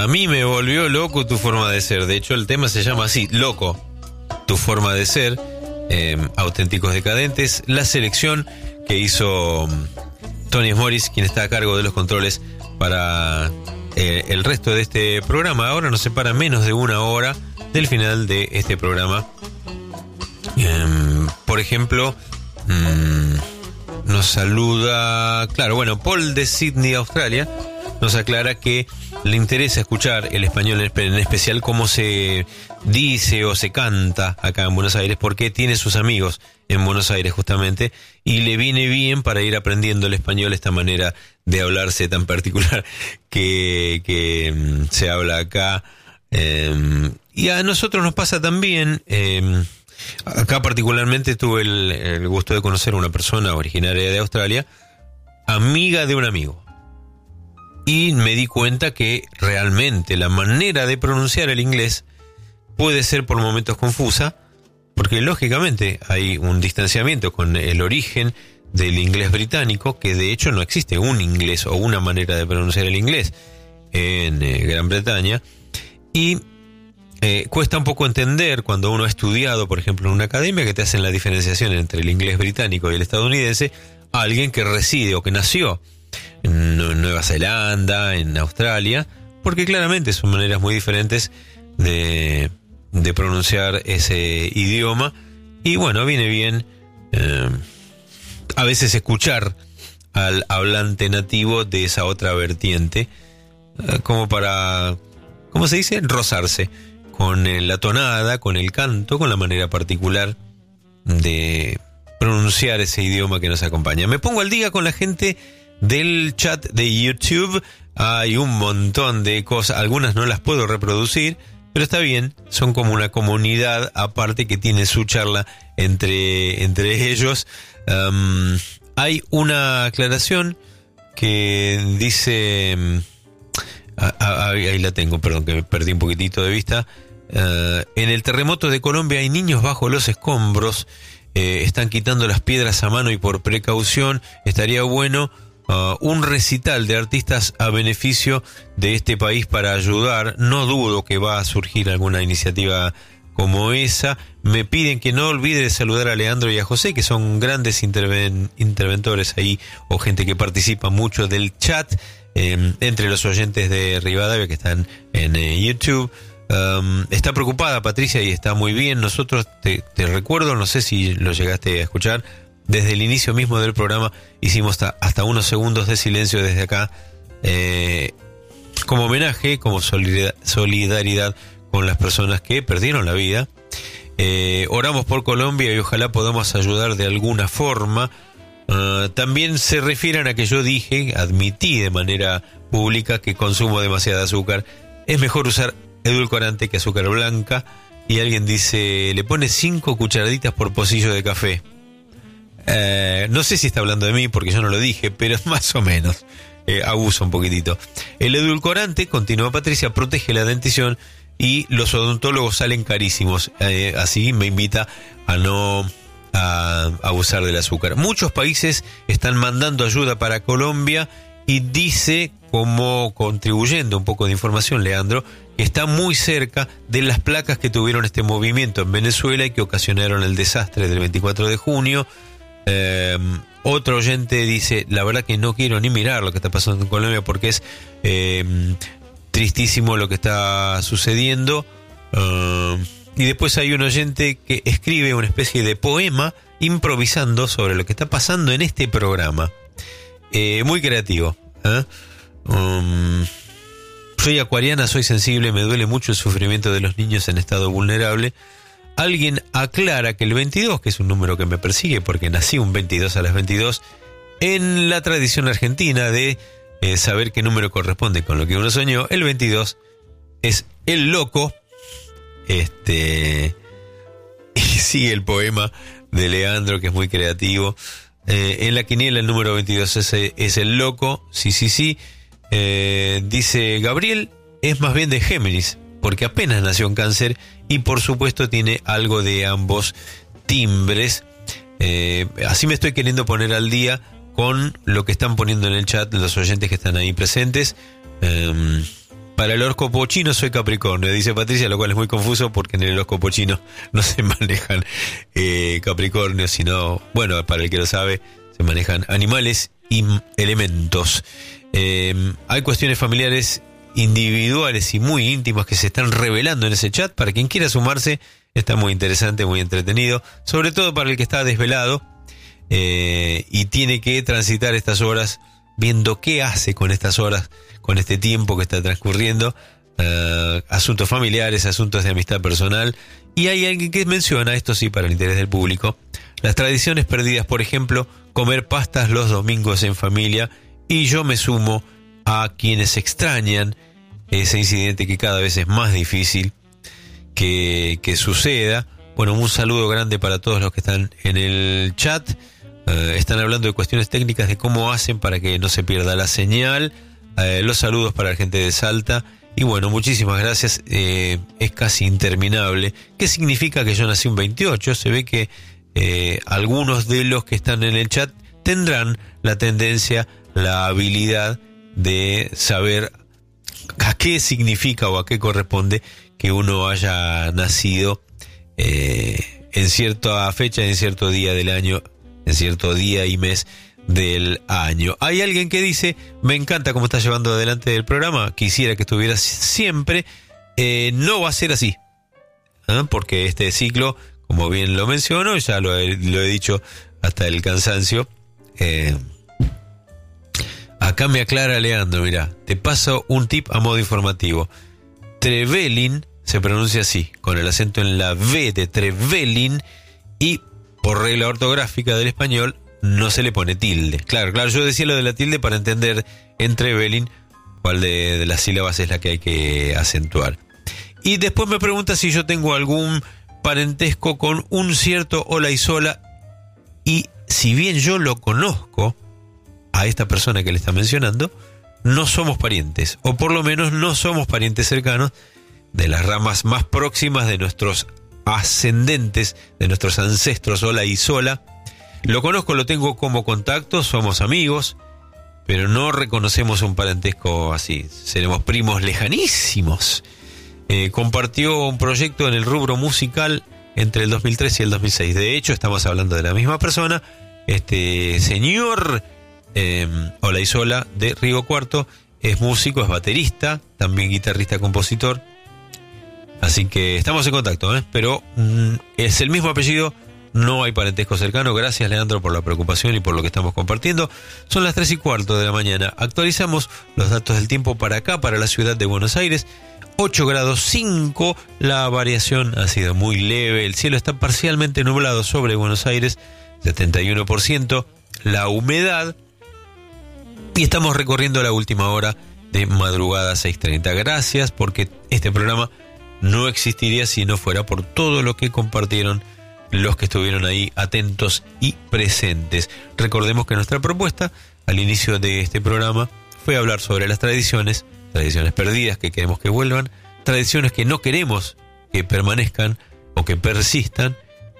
mí me volvió loco tu forma de ser. De hecho, el tema se llama así, Loco, tu forma de ser. Auténticos Decadentes, la selección que hizo Tony Morris, quien está a cargo de los controles para el resto de este programa. Ahora nos separa menos de una hora del final de este programa. Por ejemplo, nos saluda, claro, bueno, Paul de Sydney, Australia, nos aclara que le interesa escuchar el español, en especial cómo se dice o se canta acá en Buenos Aires, porque tiene sus amigos en Buenos Aires justamente, y le viene bien para ir aprendiendo el español, esta manera de hablarse tan particular que se habla acá. Y a nosotros nos pasa también. Acá particularmente tuve el gusto de conocer a una persona originaria de Australia, amiga de un amigo. Y me di cuenta que realmente la manera de pronunciar el inglés puede ser por momentos confusa, porque lógicamente hay un distanciamiento con el origen del inglés británico, que de hecho no existe un inglés o una manera de pronunciar el inglés en Gran Bretaña. Y cuesta un poco entender cuando uno ha estudiado, por ejemplo, en una academia, que te hacen la diferenciación entre el inglés británico y el estadounidense, a alguien que reside o que nació en Nueva Zelanda, en Australia, porque claramente son maneras muy diferentes de pronunciar ese idioma. Y bueno, viene bien a veces escuchar al hablante nativo de esa otra vertiente, como para, ¿cómo se dice?, rozarse con la tonada, con el canto, con la manera particular de pronunciar ese idioma que nos acompaña. Me pongo al día con la gente del chat de YouTube. Hay un montón de cosas, algunas no las puedo reproducir, pero está bien, son como una comunidad aparte que tiene su charla entre ellos. Hay una aclaración que dice, ahí la tengo, perdón que me perdí un poquitito de vista. En el terremoto de Colombia hay niños bajo los escombros, están quitando las piedras a mano y por precaución estaría bueno un recital de artistas a beneficio de este país para ayudar. No dudo que va a surgir alguna iniciativa como esa. Me piden que no olvide de saludar a Leandro y a José, que son grandes interventores ahí, o gente que participa mucho del chat, entre los oyentes de Rivadavia que están en YouTube. Está preocupada Patricia y está muy bien. Nosotros te recuerdo, no sé si lo llegaste a escuchar, desde el inicio mismo del programa hicimos hasta unos segundos de silencio desde acá, como homenaje, como solidaridad con las personas que perdieron la vida. Oramos por Colombia y ojalá podamos ayudar de alguna forma. También se refieren a que yo admití de manera pública que consumo demasiada azúcar. Es mejor usar edulcorante que azúcar blanca. Y alguien dice, le pone 5 cucharaditas por pocillo de café. No sé si está hablando de mí porque yo no lo dije, pero más o menos abuso un poquitito. El edulcorante, continúa Patricia, protege la dentición y los odontólogos salen carísimos. Así me invita a no abusar del azúcar. Muchos países están mandando ayuda para Colombia y dice, como contribuyendo un poco de información, Leandro, que está muy cerca de las placas que tuvieron este movimiento en Venezuela y que ocasionaron el desastre del 24 de junio. Otro oyente dice, la verdad que no quiero ni mirar lo que está pasando en Colombia porque es tristísimo lo que está sucediendo. Y después hay un oyente que escribe una especie de poema improvisando sobre lo que está pasando en este programa. Muy creativo. Soy acuariana, soy sensible, me duele mucho el sufrimiento de los niños en estado vulnerable. Alguien aclara que el 22, que es un número que me persigue porque nací un 22 a las 22, en la tradición argentina de saber qué número corresponde con lo que uno soñó, el 22 es el loco. Y sigue el poema de Leandro, que es muy creativo. En la quiniela el número 22 es el loco, sí. Dice Gabriel, es más bien de Géminis, porque apenas nació en Cáncer y por supuesto tiene algo de ambos timbres. Así me estoy queriendo poner al día con lo que están poniendo en el chat los oyentes que están ahí presentes, Para el horóscopo chino soy Capricornio, dice Patricia, lo cual es muy confuso porque en el horóscopo chino no se manejan Capricornio, sino, bueno, para el que lo sabe, se manejan animales y elementos. Hay cuestiones familiares individuales y muy íntimas que se están revelando en ese chat. Para quien quiera sumarse, está muy interesante, muy entretenido, sobre todo para el que está desvelado y tiene que transitar estas horas viendo qué hace con estas horas, con este tiempo que está transcurriendo, asuntos familiares, asuntos de amistad personal. Y hay alguien que menciona, esto sí para el interés del público, las tradiciones perdidas, por ejemplo, comer pastas los domingos en familia, y yo me sumo a quienes extrañan ese incidente que cada vez es más difícil que suceda. Bueno, un saludo grande para todos los que están en el chat. Están hablando de cuestiones técnicas de cómo hacen para que no se pierda la señal. Los saludos para la gente de Salta. Y bueno, muchísimas gracias. Es casi interminable. ¿Qué significa que yo nací un 28? Se ve que algunos de los que están en el chat tendrán la tendencia, la habilidad de saber a qué significa o a qué corresponde que uno haya nacido en cierta fecha, en cierto día del año, en cierto día y mes del año. Hay alguien que dice: me encanta cómo estás llevando adelante el programa, quisiera que estuviera siempre. No va a ser así, porque este ciclo, como bien lo menciono, ya lo he dicho hasta el cansancio. Acá me aclara Leandro, mira, te paso un tip a modo informativo. Trevelin se pronuncia así, con el acento en la V de Trevelin, y por regla ortográfica del español no se le pone tilde. Claro, yo decía lo de la tilde para entender en Trevelin cuál de las sílabas es la que hay que acentuar. Y después me pregunta si yo tengo algún parentesco con un cierto Olaizola, y si bien yo lo conozco a esta persona que le está mencionando, no somos parientes, o por lo menos no somos parientes cercanos de las ramas más próximas de nuestros ascendentes, de nuestros ancestros Olaizola. Lo conozco, lo tengo como contacto, somos amigos, pero no reconocemos un parentesco así, seremos primos lejanísimos. Compartió un proyecto en el rubro musical entre el 2003 y el 2006. De hecho, estamos hablando de la misma persona. Este señor Olaizola de Río Cuarto es músico, es baterista, también guitarrista, compositor. Así que estamos en contacto, pero es el mismo apellido, no hay parentesco cercano. Gracias, Leandro, por la preocupación y por lo que estamos compartiendo. Son las 3:15 de la mañana. Actualizamos los datos del tiempo para acá, para la ciudad de Buenos Aires. 8 grados 5, la variación ha sido muy leve, el cielo está parcialmente nublado sobre Buenos Aires, 71%, la humedad, y estamos recorriendo la última hora de madrugada 6:30. Gracias, porque este programa no existiría si no fuera por todo lo que compartieron los que estuvieron ahí atentos y presentes. Recordemos que nuestra propuesta al inicio de este programa fue hablar sobre las tradiciones perdidas que queremos que vuelvan, tradiciones que no queremos que permanezcan o que persistan,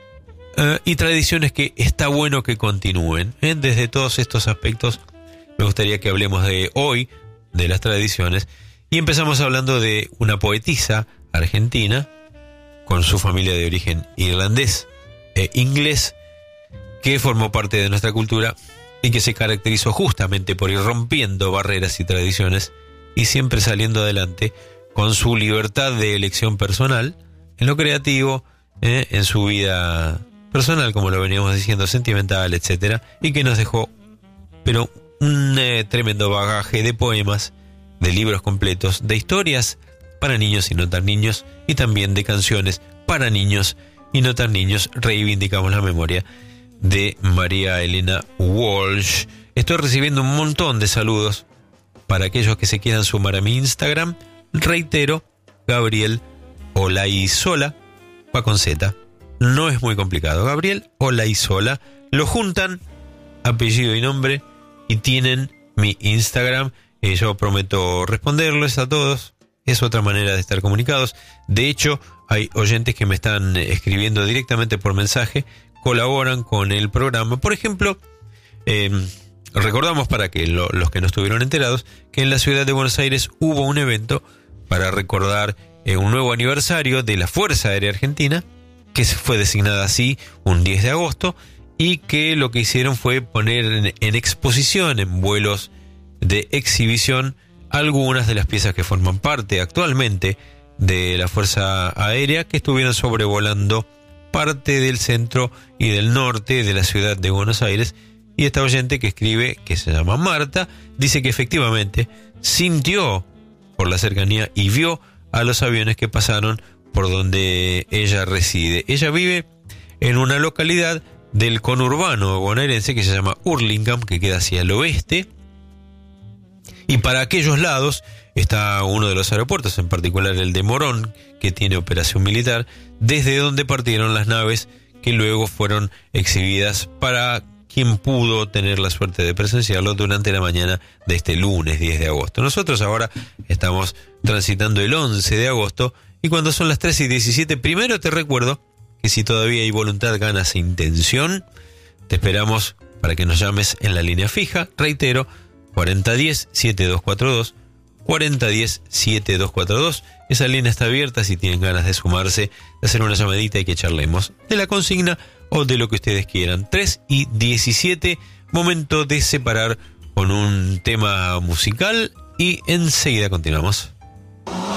y tradiciones que está bueno que continúen. Desde todos estos aspectos me gustaría que hablemos de hoy, de las tradiciones, y empezamos hablando de una poetisa argentina con su familia de origen irlandés e inglés, que formó parte de nuestra cultura y que se caracterizó justamente por ir rompiendo barreras y tradiciones y siempre saliendo adelante con su libertad de elección personal, en lo creativo, en su vida personal, como lo veníamos diciendo, sentimental, etcétera, y que nos dejó, pero un tremendo bagaje de poemas, de libros completos, de historias para niños y no tan niños, y también de canciones para niños y no tan niños. Reivindicamos la memoria de María Elena Walsh. Estoy recibiendo un montón de saludos. Para aquellos que se quieran sumar a mi Instagram, reitero, Gabriel Olaizola, va con Z. No es muy complicado. Gabriel Olaizola. Lo juntan, apellido y nombre, y tienen mi Instagram. Yo prometo responderles a todos. Es otra manera de estar comunicados. De hecho, hay oyentes que me están escribiendo directamente por mensaje, colaboran con el programa. Por ejemplo, recordamos, para que los que no estuvieron enterados, que en la ciudad de Buenos Aires hubo un evento para recordar un nuevo aniversario de la Fuerza Aérea Argentina, que fue designada así un 10 de agosto, y que lo que hicieron fue poner en exposición, en vuelos de exhibición, algunas de las piezas que forman parte actualmente de la Fuerza Aérea, que estuvieron sobrevolando parte del centro y del norte de la ciudad de Buenos Aires. Y esta oyente que escribe, que se llama Marta, dice que efectivamente sintió por la cercanía y vio a los aviones que pasaron por donde ella reside. Ella vive en una localidad del conurbano bonaerense que se llama Hurlingham, que queda hacia el oeste, y para aquellos lados está uno de los aeropuertos, en particular el de Morón, que tiene operación militar, desde donde partieron las naves que luego fueron exhibidas para quien pudo tener la suerte de presenciarlo durante la mañana de este lunes 10 de agosto. Nosotros ahora estamos transitando el 11 de agosto, y cuando son las 3:17, primero te recuerdo que si todavía hay voluntad, ganas e intención, te esperamos para que nos llames en la línea fija, reitero, 4010-7242, 4010-7242. Esa línea está abierta si tienen ganas de sumarse, de hacer una llamadita y que charlemos de la consigna o de lo que ustedes quieran. 3:17, momento de separar con un tema musical y enseguida continuamos.